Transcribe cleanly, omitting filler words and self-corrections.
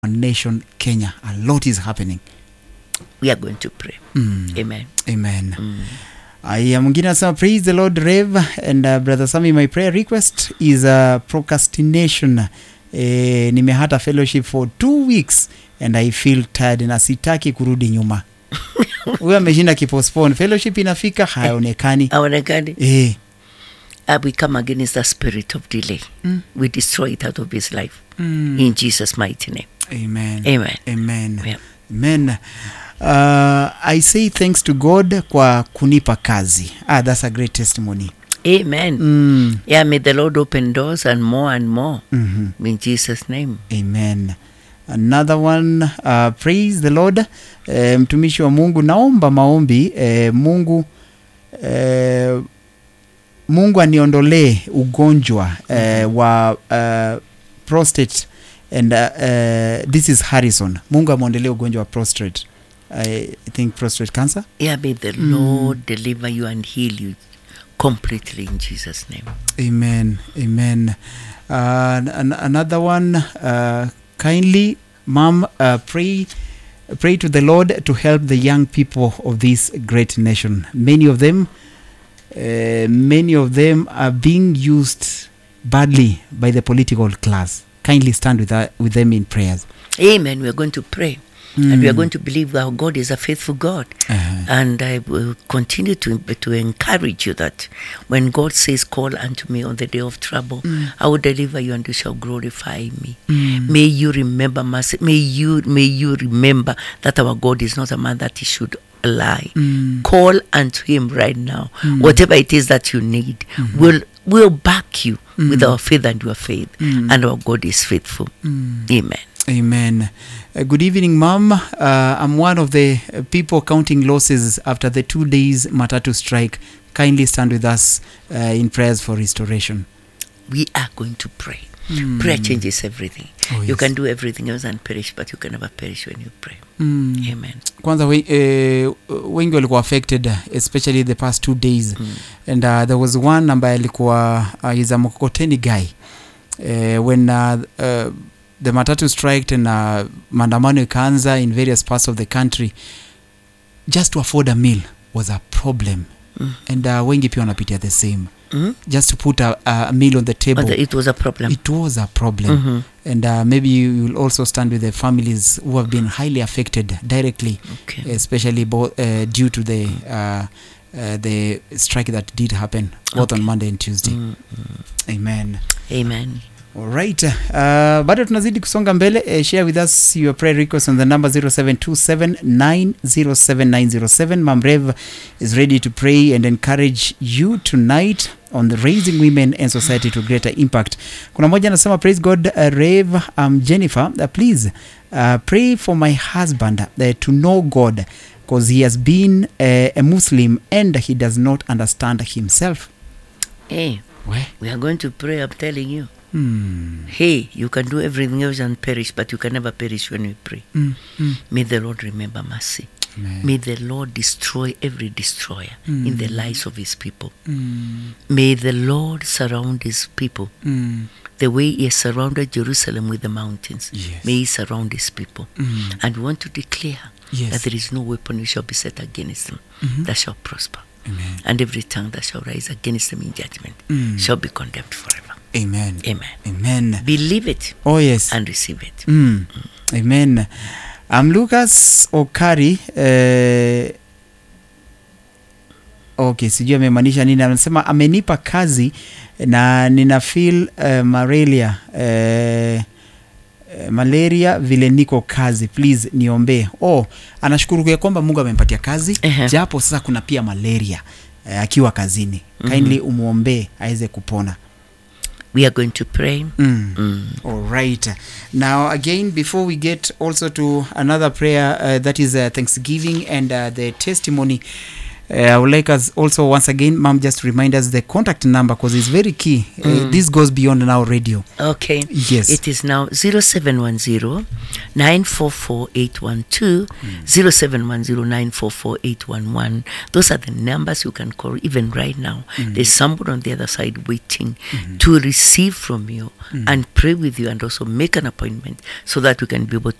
nation Kenya. A lot is happening. We are going to pray. Amen. Amen. Mwingine anasema praise the Lord Rev and Brother Sammy, my prayer request is procrastination. Nimehata fellowship for 2 weeks and I feel tired na sitaki kurudi nyuma. Huyo ameshinda kipostpone fellowship, inafika haonekani. We come against the spirit of delay. We destroy it out of his life. In Jesus' mighty name. Amen. Amen. Amen. Yeah. Amen. I say thanks to God kwa kunipa kazi. That's a great testimony. Amen. Yeah, may the Lord open doors and more in Jesus' name. Amen. Another one, praise the Lord. Mtumishi wa Mungu, naomba maombi. Mungu aniondolee ugonjwa wa prostate and this is Harrison. Mungu amuondolee ugonjwa wa prostate. I think prostate cancer. Yeah, may the Lord deliver you and heal you completely in Jesus' name. Amen. Amen. Another one, kindly, Mom, pray to the Lord to help the young people of this great nation. Many of them are being used badly by the political class. Kindly stand with them in prayers. Amen. We are going to pray. And we are going to believe our God is a faithful God. And I will continue to encourage you that when God says, call unto me on the day of trouble, I will deliver you and you shall glorify me. May you remember mercy. May you remember that our God is not a man that he should lie. Call unto him right now. Whatever it is that you need, we'll back you with our faith and your faith. And our God is faithful. Amen. Amen. Good evening, Mom. I'm one of the people counting losses after the 2 days Matatu strike. Kindly stand with us in prayers for restoration. We are going to pray. Prayer changes everything. Oh, yes. You can do everything else and perish, but you can never perish when you pray. Amen. Kwanza wengi walikuwa affected, especially the past 2 days. And there was one ambaye alikuwa he's a mkokoteni guy. When the Matatu striked and maandamano ikaanza in various parts of the country, just to afford a meal was a problem. And wengi pia wanapitia the same. Just to put a meal on the table. It was a problem. It was a problem. And maybe you will also stand with the families who have been highly affected directly, especially due to the strike that did happen both on Monday and Tuesday. Amen. Amen. All right. Bado tunazidi kusonga mbele. Share with us your prayer request on the number 0727907907. Mom Rev is ready to pray and encourage you tonight on the raising women and society to greater impact. Kuna moja anasema praise God, Rev, Jennifer, please pray for my husband to know God because he has been a Muslim and he does not understand himself. Hey, we are going to pray, I'm telling you. Hey, you can do everything else and perish, but you can never perish when you pray. May the Lord remember mercy. Amen. May the Lord destroy every destroyer in the lives of his people. May the Lord surround his people the way he has surrounded Jerusalem with the mountains. Yes. May he surround his people. And we want to declare that there is no weapon which shall be set against them that shall prosper. Amen. And every tongue that shall rise against them in judgment shall be condemned forever. Amen. Amen. Amen. Believe it. Oh, yes. And receive it. Amen. Lucas Okari. Okay, sijui amemaanisha nini. Anasema amenipa kazi na nina feel malaria vile niko kazi, please niombe. Anashukuru kwa kwamba Mungu amempatia kazi, japo sasa kuna pia malaria akiwa kazini. Kindly umuombe aweze kupona. We are going to pray. All right. Now, again, before we get also to another prayer, that is Thanksgiving and the testimony, I would like us also once again, ma'am, just remind us the contact number because it's very key. This goes beyond now radio. Okay. Yes. It is now 0710 944 812, 0710 944 811. Those are the numbers you can call even right now. There's someone on the other side waiting to receive from you and pray with you and also make an appointment so that we can be able to